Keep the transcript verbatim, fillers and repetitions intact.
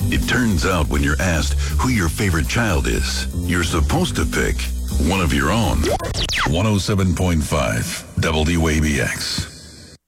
It turns out when you're asked who your favorite child is, you're supposed to pick one of your own. one oh seven point five W A B X.